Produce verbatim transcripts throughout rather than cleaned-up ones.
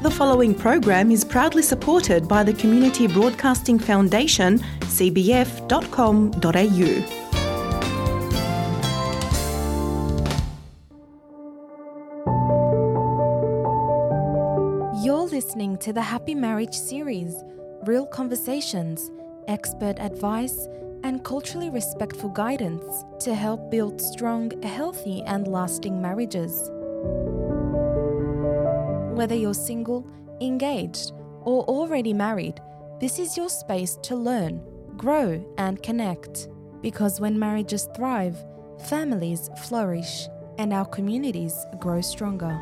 The following program is proudly supported by the Community Broadcasting Foundation, c b f dot com dot a u. You're listening to the Happy Marriage series, real conversations, expert advice, and culturally respectful guidance to help build strong, healthy, and lasting marriages. Whether you're single, engaged, or already married, this is your space to learn, grow, and connect. Because when marriages thrive, families flourish, and our communities grow stronger.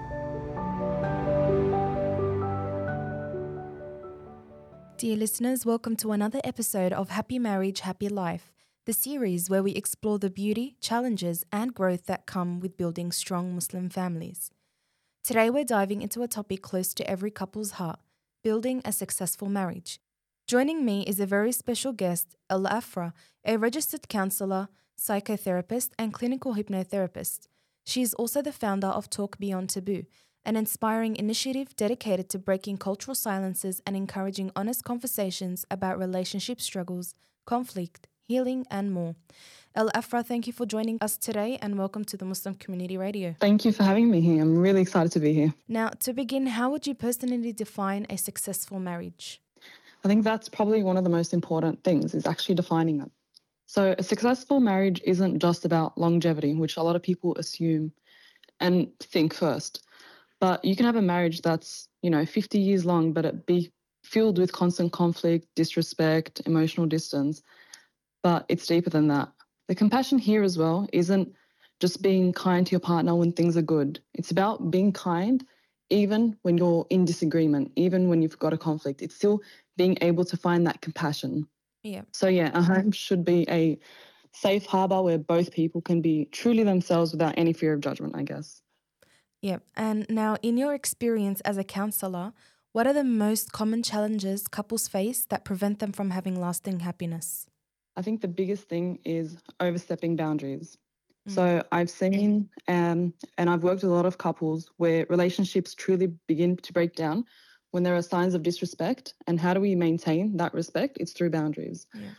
Dear listeners, welcome to another episode of Happy Marriage, Happy Life, the series where we explore the beauty, challenges, and growth that come with building strong Muslim families. Today we're diving into a topic close to every couple's heart, building a successful marriage. Joining me is a very special guest, El Afra, a registered counsellor, psychotherapist, and clinical hypnotherapist. She is also the founder of Talk Beyond Taboo, an inspiring initiative dedicated to breaking cultural silences and encouraging honest conversations about relationship struggles, conflict, healing, and more. El Afra, thank you for joining us today and welcome to the Muslim Community Radio. Thank you for having me here. I'm really excited to be here. Now, to begin, how would you personally define a successful marriage? I think that's probably one of the most important things, is actually defining it. So a successful marriage isn't just about longevity, which a lot of people assume and think first. But you can have a marriage that's, you know, fifty years long, but it be filled with constant conflict, disrespect, emotional distance. But it's deeper than that. The compassion here as well isn't just being kind to your partner when things are good. It's about being kind even when you're in disagreement, even when you've got a conflict. It's still being able to find that compassion. Yeah. So yeah, a home should be a safe harbour where both people can be truly themselves without any fear of judgment, I guess. Yeah. And now, in your experience as a counsellor, what are the most common challenges couples face that prevent them from having lasting happiness? I think the biggest thing is overstepping boundaries. Mm. So I've seen um, and I've worked with a lot of couples where relationships truly begin to break down when there are signs of disrespect. And how do we maintain that respect? It's through boundaries. Yeah.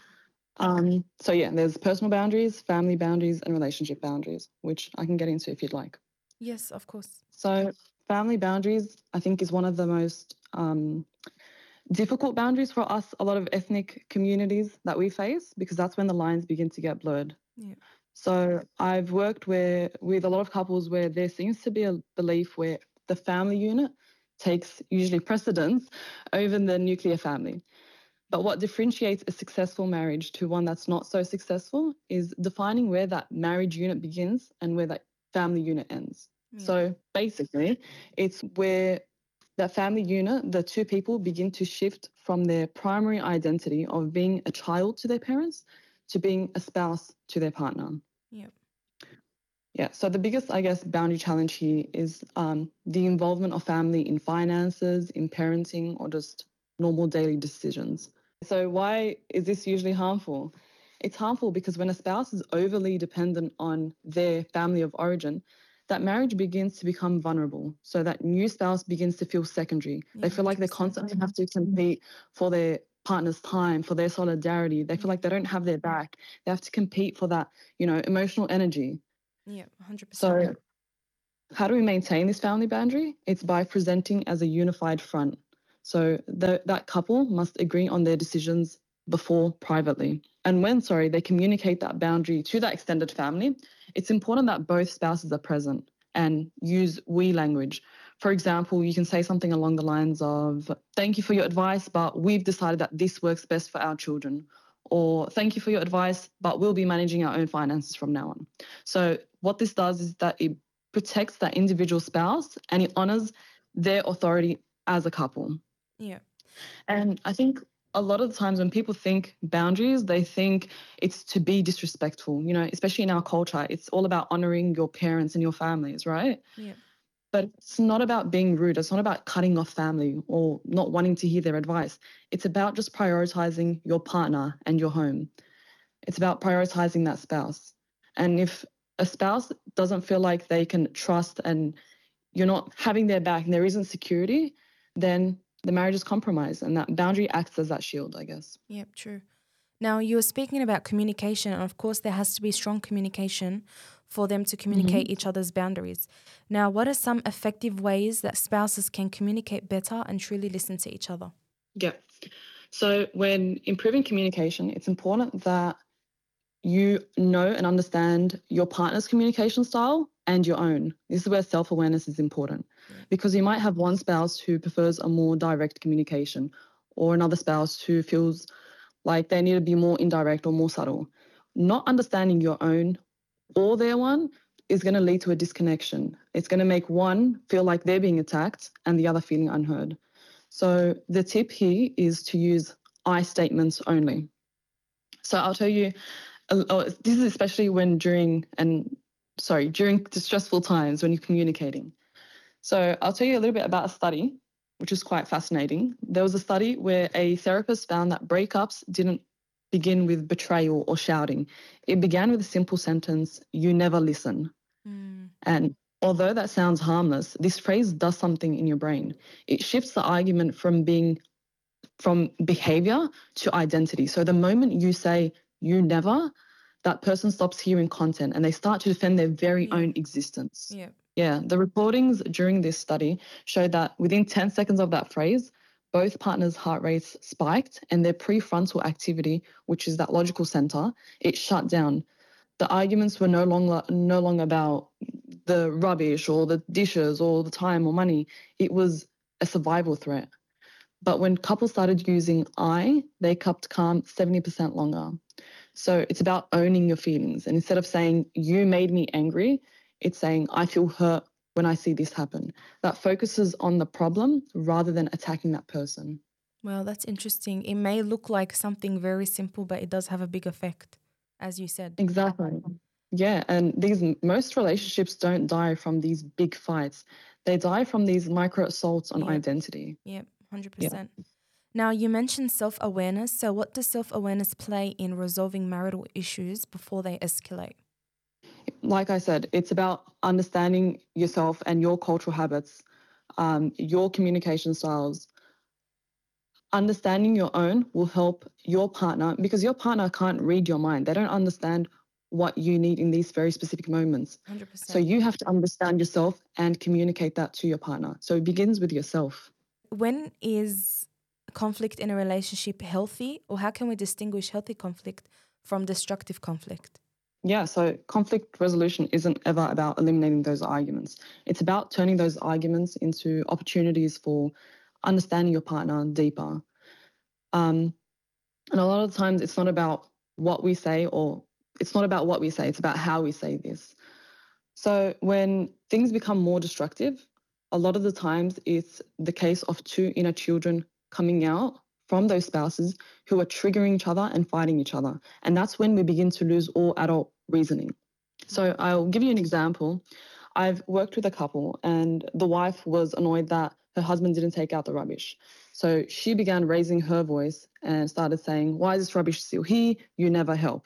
Um, so yeah, there's personal boundaries, family boundaries, and relationship boundaries, which I can get into if you'd like. Yes, of course. So family boundaries, I think, is one of the most um, difficult boundaries for us, a lot of ethnic communities that we face, because that's when the lines begin to get blurred. Yeah. So I've worked where, with a lot of couples where there seems to be a belief where the family unit takes usually precedence over the nuclear family. But what differentiates a successful marriage to one that's not so successful is defining where that marriage unit begins and where that family unit ends. Yeah. So basically, it's where that family unit, the two people begin to shift from their primary identity of being a child to their parents to being a spouse to their partner. Yeah. Yeah. So the biggest, I guess, boundary challenge here is um, the involvement of family in finances, in parenting, or just normal daily decisions. So why is this usually harmful? It's harmful because when a spouse is overly dependent on their family of origin, that marriage begins to become vulnerable. So that new spouse begins to feel secondary. Yeah, they feel like they constantly have to compete for their partner's time, for their solidarity. They feel like they don't have their back. They have to compete for that, you know, emotional energy. Yeah, one hundred percent. So how do we maintain this family boundary? It's by presenting as a unified front. So the, that couple must agree on their decisions before privately. And when, sorry, they communicate that boundary to that extended family, it's important that both spouses are present and use we language. For example, you can say something along the lines of, thank you for your advice, but we've decided that this works best for our children. Or thank you for your advice, but we'll be managing our own finances from now on. So what this does is that it protects that individual spouse and it honours their authority as a couple. Yeah. And I think a lot of the times when people think boundaries, they think it's to be disrespectful, you know, especially in our culture. It's all about honouring your parents and your families, right? Yeah. But it's not about being rude. It's not about cutting off family or not wanting to hear their advice. It's about just prioritising your partner and your home. It's about prioritising that spouse. And if a spouse doesn't feel like they can trust and you're not having their back and there isn't security, then the marriage is compromised, and that boundary acts as that shield, I guess. Yep, true. Now, you were speaking about communication, and of course there has to be strong communication for them to communicate Mm-hmm. each other's boundaries. Now, what are some effective ways that spouses can communicate better and truly listen to each other? Yeah. So when improving communication, it's important that you know and understand your partner's communication style and your own. This is where self-awareness is important, Yeah. because you might have one spouse who prefers a more direct communication, or another spouse who feels like they need to be more indirect or more subtle. Not understanding your own or their one is going to lead to a disconnection. It's going to make one feel like they're being attacked and the other feeling unheard. So the tip here is to use I statements only. So I'll tell you, uh, oh, this is especially when during and sorry during stressful times when you're communicating. So I'll tell you a little bit about a study, which is quite fascinating. There was a study where a therapist found that breakups didn't begin with betrayal or shouting. It began with a simple sentence, "You never listen." Mm. And although that sounds harmless, this phrase does something in your brain. It shifts the argument from being from behavior to identity. So the moment you say you never, that person stops hearing content and they start to defend their very Yeah. own existence. Yeah. Yeah, the recordings during this study showed that within ten seconds of that phrase, both partners' heart rates spiked and their prefrontal activity, which is that logical center, it shut down. The arguments were no longer no longer about the rubbish or the dishes or the time or money. It was a survival threat. But when couples started using I, they kept calm seventy percent longer. So it's about owning your feelings. And instead of saying, you made me angry, it's saying, I feel hurt when I see this happen. That focuses on the problem rather than attacking that person. Well, that's interesting. It may look like something very simple, but it does have a big effect, as you said. Exactly. Yeah. And these most relationships don't die from these big fights. They die from these micro assaults on Yep. identity. Yep, one hundred Yeah. percent. Now, you mentioned self-awareness. So what does self-awareness play in resolving marital issues before they escalate? Like I said, it's about understanding yourself and your cultural habits, um, your communication styles. Understanding your own will help your partner, because your partner can't read your mind. They don't understand what you need in these very specific moments. one hundred So percent. you have to understand yourself and communicate that to your partner. So it begins with yourself. When is conflict in a relationship healthy, or how can we distinguish healthy conflict from destructive conflict? Yeah, so conflict resolution isn't ever about eliminating those arguments. It's about turning those arguments into opportunities for understanding your partner deeper. Um, and a lot of times it's not about what we say, or it's not about what we say, it's about how we say this. So when things become more destructive, a lot of the times it's the case of two inner children coming out from those spouses who are triggering each other and fighting each other. And that's when we begin to lose all adult reasoning. So I'll give you an example. I've worked with a couple and the wife was annoyed that her husband didn't take out the rubbish. So she began raising her voice and started saying, "Why is this rubbish still here? You never help."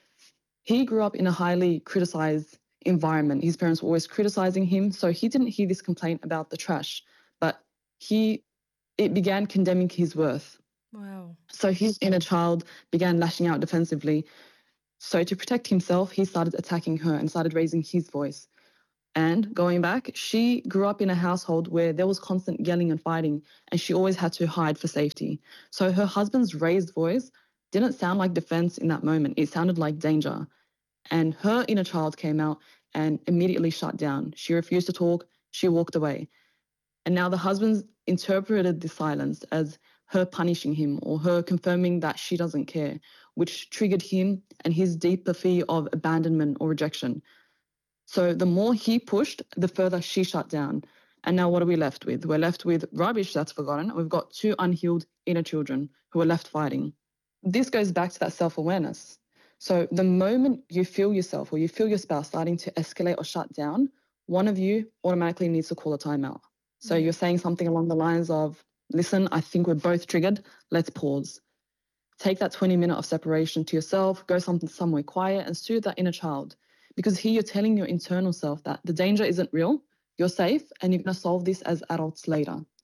He grew up in a highly criticized environment. His parents were always criticizing him. So he didn't hear this complaint about the trash, but he it began condemning his worth. Wow. So his inner child began lashing out defensively. So to protect himself, he started attacking her and started raising his voice. And going back, she grew up in a household where there was constant yelling and fighting, and she always had to hide for safety. So her husband's raised voice didn't sound like defense in that moment. It sounded like danger. And her inner child came out and immediately shut down. She refused to talk. She walked away. And now the husband's interpreted the silence as her punishing him or her confirming that she doesn't care, which triggered him and his deeper fear of abandonment or rejection. So the more he pushed, the further she shut down. And now what are we left with? We're left with rubbish that's forgotten. We've got two unhealed inner children who are left fighting. This goes back to that self-awareness. So the moment you feel yourself or you feel your spouse starting to escalate or shut down, one of you automatically needs to call a timeout. So Yeah. you're saying something along the lines of, listen, I think we're both triggered. Let's pause. Take that twenty minute of separation to yourself, go something somewhere quiet and soothe that inner child. Because here you're telling your internal self that the danger isn't real, you're safe, and you're going to solve this as adults later.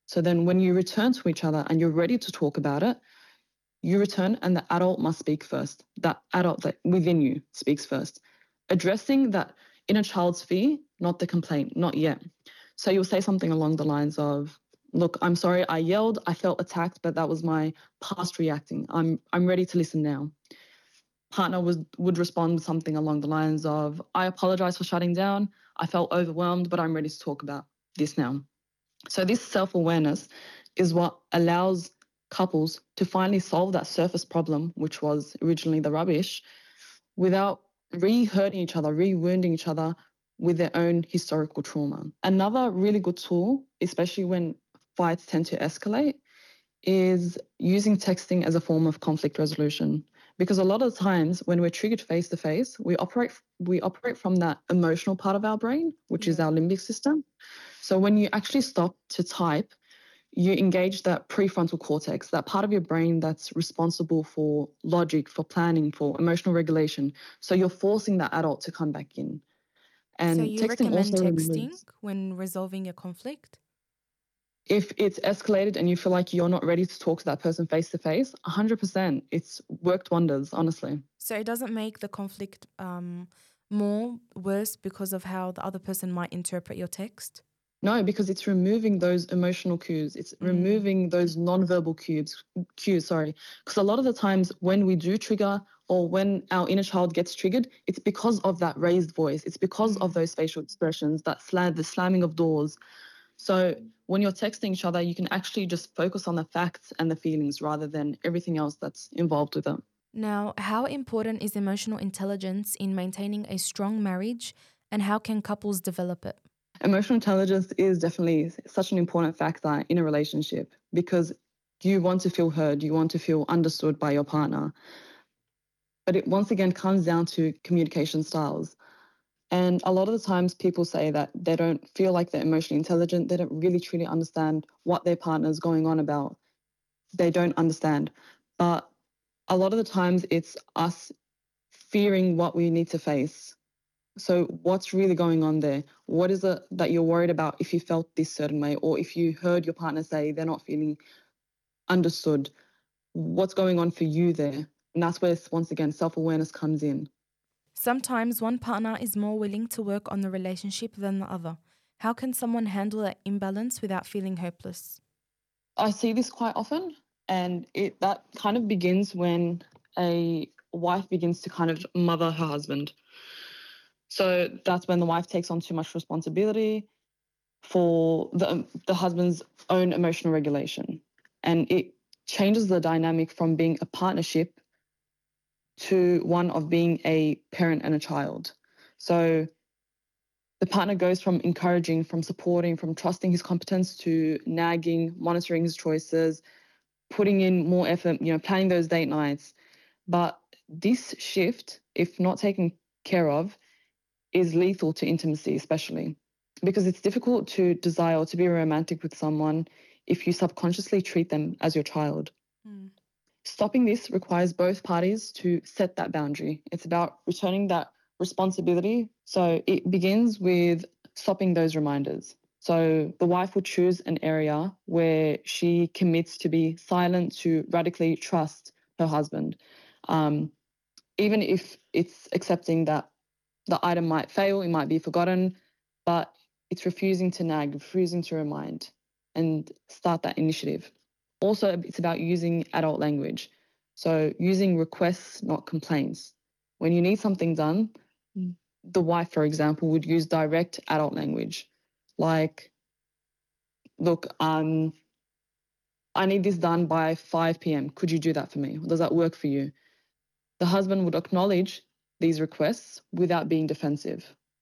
So then when you return to each other and you're ready to talk about it, you return and the adult must speak first. That adult that within you speaks first. Addressing that inner child's fear, not the complaint, not yet. So you'll say something along the lines of, look, I'm sorry I yelled, I felt attacked, but that was my past reacting. I'm I'm ready to listen now. Partner was, would respond something along the lines of, I apologize for shutting down. I felt overwhelmed, but I'm ready to talk about this now. So this self-awareness is what allows couples to finally solve that surface problem, which was originally the rubbish, without re-hurting each other, re-wounding each other with their own historical trauma. Another really good tool, especially when fights tend to escalate, is using texting as a form of conflict resolution. Because a lot of times when we're triggered face to face, we operate we operate from that emotional part of our brain, which yeah. is our limbic system. So when you actually stop to type, you engage that prefrontal cortex, that part of your brain that's responsible for logic, for planning, for emotional regulation. So you're forcing that adult to come back in. And so you texting recommend also texting removes, when resolving a conflict? if it's escalated and you feel like you're not ready to talk to that person face to face, one hundred percent, it's worked wonders, honestly. So it doesn't make the conflict um, more worse because of how the other person might interpret your text? No, because it's removing those emotional cues. It's mm. removing those nonverbal cues, cues, sorry. Because a lot of the times when we do trigger or when our inner child gets triggered, it's because of that raised voice. It's because mm. of those facial expressions, that slam, the slamming of doors. So when you're texting each other, you can actually just focus on the facts and the feelings rather than everything else that's involved with them. Now, how important is emotional intelligence in maintaining a strong marriage, and how can couples develop it? Emotional intelligence is definitely such an important factor in a relationship because you want to feel heard, you want to feel understood by your partner. But it once again comes down to communication styles. And a lot of the times people say that they don't feel like they're emotionally intelligent. They don't really truly understand what their partner's going on about. They don't understand. But a lot of the times it's us fearing what we need to face. So what's really going on there? What is it that you're worried about if you felt this certain way, or if you heard your partner say they're not feeling understood? What's going on for you there? And that's where, once again, self-awareness comes in. Sometimes one partner is more willing to work on the relationship than the other. How can someone handle that imbalance without feeling hopeless? I see this quite often, and it that kind of begins when a wife begins to kind of mother her husband. So that's when the wife takes on too much responsibility for the the husband's own emotional regulation. And it changes the dynamic from being a partnership to one of being a parent and a child. So the partner goes from encouraging, from supporting, from trusting his competence to nagging, monitoring his choices, putting in more effort, you know, planning those date nights. But this shift, if not taken care of, is lethal to intimacy, especially because it's difficult to desire or to be romantic with someone if you subconsciously treat them as your child. Mm. Stopping this requires both parties to set that boundary. It's about returning that responsibility. So it begins with stopping those reminders. So the wife would choose an area where she commits to be silent, to radically trust her husband, um, even if it's accepting that the item might fail, it might be forgotten, but it's refusing to nag, refusing to remind, and start that initiative. Also, it's about using adult language. So using requests, not complaints. When you need something done, the wife, for example, would use direct adult language. Like, look, um, I need this done by five p.m. Could you do that for me? Does that work for you? The husband would acknowledge these requests without being defensive.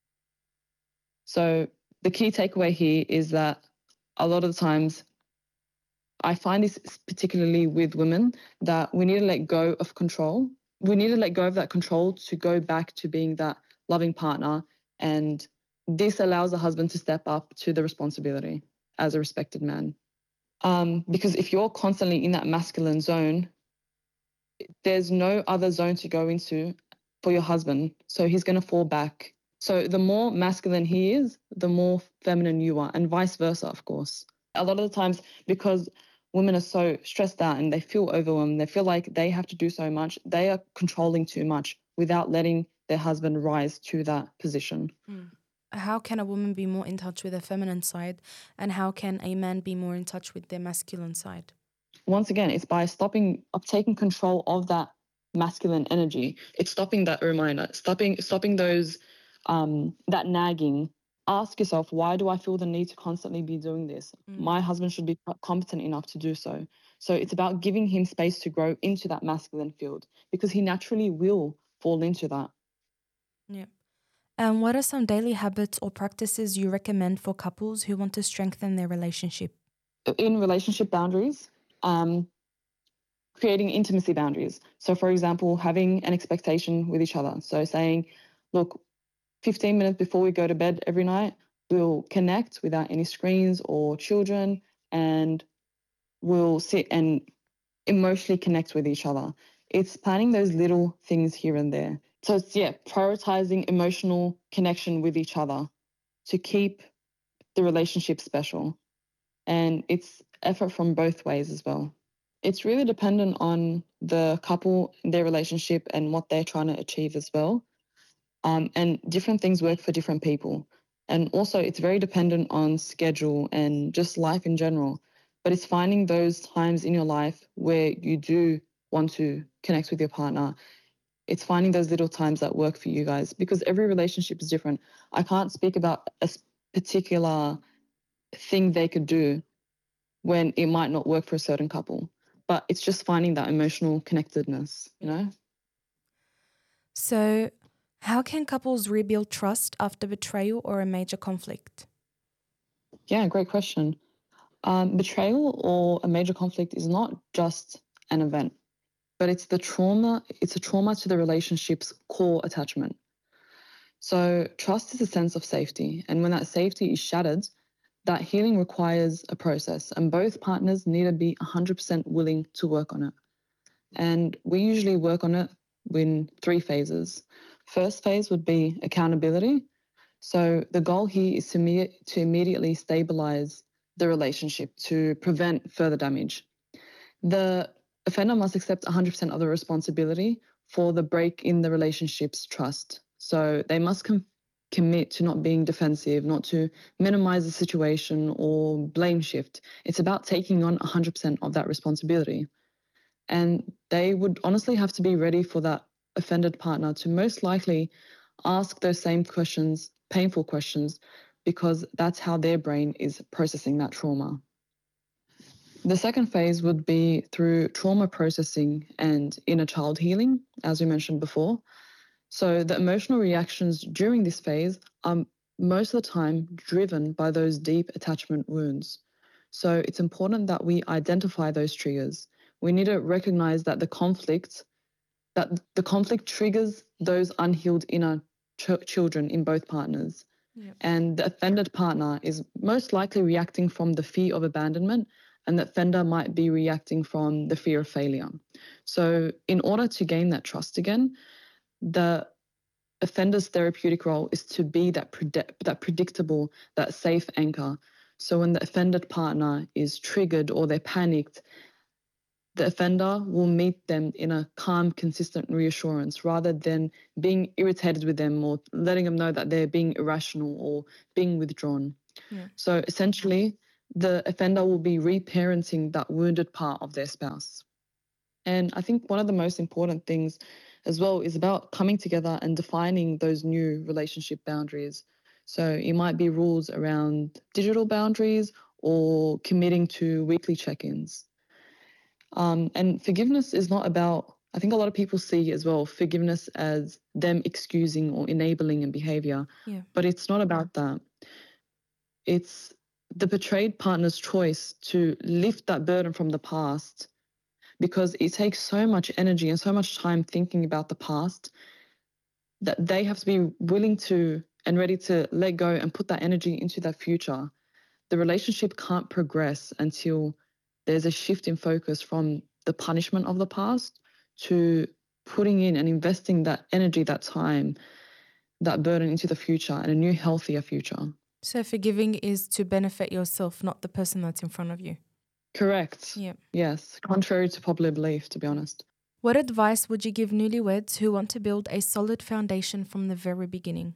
So the key takeaway here is that a lot of the times, I find this particularly with women, that we need to let go of control. We need to let go of that control to go back to being that loving partner. And this allows the husband to step up to the responsibility as a respected man. Um, because if you're constantly in that masculine zone, there's no other zone to go into for your husband. So he's going to fall back. So the more masculine he is, the more feminine you are, and vice versa, of course. A lot of the times, because women are so stressed out and they feel overwhelmed, they feel like they have to do so much, they are controlling too much without letting their husband rise to that position. Mm. How can a woman be more in touch with her feminine side, and how can a man be more in touch with their masculine side? Once again, it's by stopping, of taking control of that masculine energy. It's stopping that reminder, stopping, stopping those, um, that nagging. Ask yourself, why do I feel the need to constantly be doing this? Mm. My husband should be competent enough to do so. So it's about giving him space to grow into that masculine field, because he naturally will fall into that. Yeah. And what are some daily habits or practices you recommend for couples who want to strengthen their relationship? In relationship boundaries, um, creating intimacy boundaries. So, for example, having an expectation with each other. So saying, look, fifteen minutes before we go to bed every night, we'll connect without any screens or children, and we'll sit and emotionally connect with each other. It's planning those little things here and there. So it's, yeah, prioritizing emotional connection with each other to keep the relationship special. And it's effort from both ways as well. It's really dependent on the couple, their relationship, and what they're trying to achieve as well. Um, and different things work for different people. And also it's very dependent on schedule and just life in general. But it's finding those times in your life where you do want to connect with your partner. It's finding those little times that work for you guys, because every relationship is different. I can't speak about a particular thing they could do when it might not work for a certain couple. But it's just finding that emotional connectedness, you know? So how can couples rebuild trust after betrayal or a major conflict? Yeah, great question. Um, betrayal or a major conflict is not just an event, but it's the trauma, it's a trauma to the relationship's core attachment. So trust is a sense of safety. And when that safety is shattered, that healing requires a process, and both partners need to be one hundred percent willing to work on it. And we usually work on it in three phases. First phase would be accountability. So the goal here is to, me- to immediately stabilize the relationship to prevent further damage. The offender must accept one hundred percent of the responsibility for the break in the relationship's trust. So they must com- commit to not being defensive, not to minimize the situation or blame shift. It's about taking on one hundred percent of that responsibility. And they would honestly have to be ready for that offended partner to most likely ask those same questions, painful questions, because that's how their brain is processing that trauma. The second phase would be through trauma processing and inner child healing, as we mentioned before. So the emotional reactions during this phase are most of the time driven by those deep attachment wounds. So it's important that we identify those triggers. We need to recognize that the conflict, that the conflict triggers those unhealed inner ch- children in both partners. Yep. And the offended partner is most likely reacting from the fear of abandonment, and the offender might be reacting from the fear of failure. So in order to gain that trust again, the offender's therapeutic role is to be that predi- that predictable, that safe anchor. So when the offended partner is triggered or they're panicked, the offender will meet them in a calm, consistent reassurance rather than being irritated with them or letting them know that they're being irrational or being withdrawn. Yeah. So essentially, the offender will be reparenting that wounded part of their spouse. And I think one of the most important things as well is about coming together and defining those new relationship boundaries. So it might be rules around digital boundaries or committing to weekly check-ins. Um, and forgiveness is not about, I think a lot of people see as well, forgiveness as them excusing or enabling a behavior. Yeah. But it's not about that. It's the betrayed partner's choice to lift that burden from the past, because it takes so much energy and so much time thinking about the past that they have to be willing to and ready to let go and put that energy into that future. The relationship can't progress until there's a shift in focus from the punishment of the past to putting in and investing that energy, that time, that burden into the future and a new, healthier future. So forgiving is to benefit yourself, not the person that's in front of you. Correct. Yeah. Yes. Contrary to popular belief, to be honest. What advice would you give newlyweds who want to build a solid foundation from the very beginning?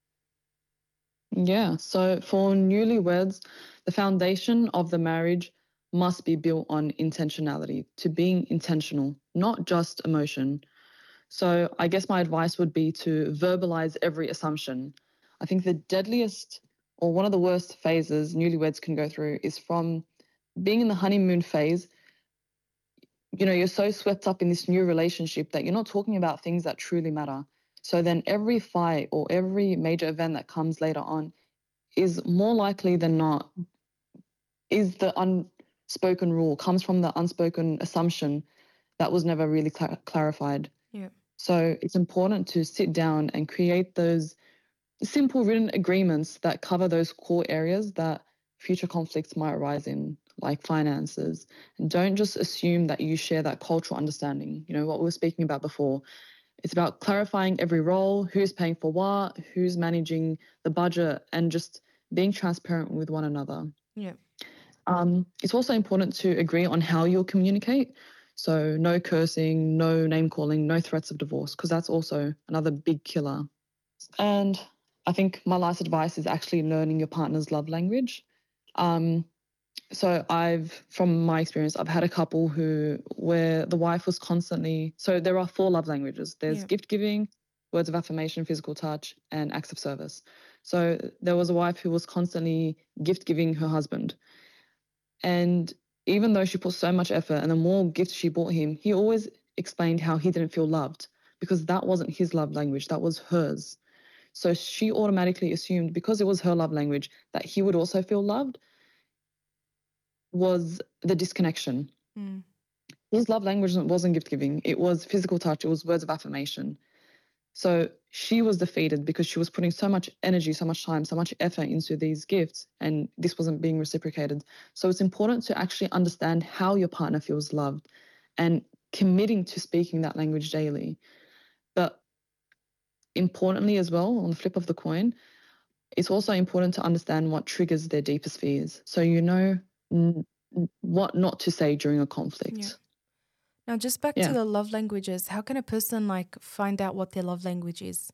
Yeah. So for newlyweds, the foundation of the marriage must be built on intentionality, to being intentional, not just emotion. So I guess my advice would be to verbalize every assumption. I think the deadliest or one of the worst phases newlyweds can go through is from being in the honeymoon phase. You know, you're so swept up in this new relationship that you're not talking about things that truly matter. So then every fight or every major event that comes later on is more likely than not is the unspoken rule, comes from the unspoken assumption that was never really cl- clarified. Yeah. So it's important to sit down and create those simple written agreements that cover those core areas that future conflicts might arise in, like finances. And don't just assume that you share that cultural understanding. You know, what we were speaking about before. It's about clarifying every role, who's paying for what, who's managing the budget, and just being transparent with one another. Yeah. Um, it's also important to agree on how you'll communicate. So no cursing, no name calling, no threats of divorce, because that's also another big killer. And I think my last advice is actually learning your partner's love language. Um, so I've, from my experience, I've had a couple who where the wife was constantly, so there are four love languages. There's Yeah. gift giving, words of affirmation, physical touch, and acts of service. So there was a wife who was constantly gift giving her husband. And even though she put so much effort and the more gifts she bought him, he always explained how he didn't feel loved because that wasn't his love language, that was hers. So she automatically assumed because it was her love language that he would also feel loved was the disconnection. Mm. His love language wasn't gift giving. It was physical touch. It was words of affirmation. So she was defeated because she was putting so much energy, so much time, so much effort into these gifts, and this wasn't being reciprocated. So it's important to actually understand how your partner feels loved and committing to speaking that language daily. But importantly as well, on the flip of the coin, it's also important to understand what triggers their deepest fears. So you know n- what not to say during a conflict. Yeah. Now, just back Yeah. to the love languages, how can a person like find out what their love language is?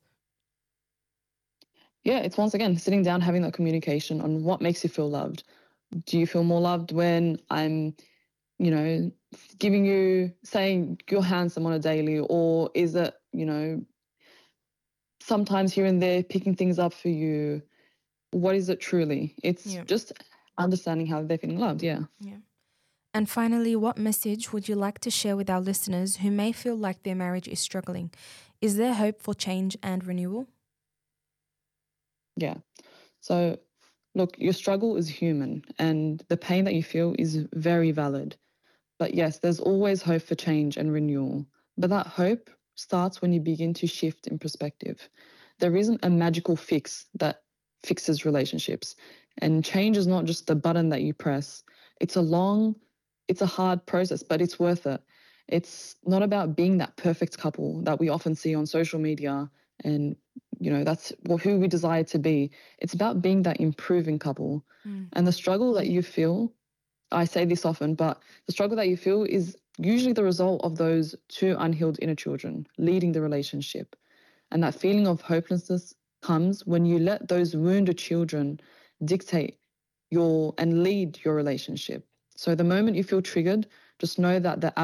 Yeah, it's once again sitting down, having that communication on what makes you feel loved. Do you feel more loved when I'm, you know, giving you, saying you're handsome on a daily, or is it, you know, sometimes here and there picking things up for you? What is it truly? It's Yeah. just understanding how they're feeling loved. Yeah. Yeah. And finally, what message would you like to share with our listeners who may feel like their marriage is struggling? Is there hope for change and renewal? Yeah. So, look, your struggle is human and the pain that you feel is very valid. But yes, there's always hope for change and renewal. But that hope starts when you begin to shift in perspective. There isn't a magical fix that fixes relationships. And change is not just the button that you press. It's a long, it's a hard process, but it's worth it. It's not about being that perfect couple that we often see on social media and, you know, that's who we desire to be. It's about being that improving couple. Mm. And the struggle that you feel, I say this often, but the struggle that you feel is usually the result of those two unhealed inner children leading the relationship. And that feeling of hopelessness comes when you let those wounded children dictate your and lead your relationship. So the moment you feel triggered, just know that the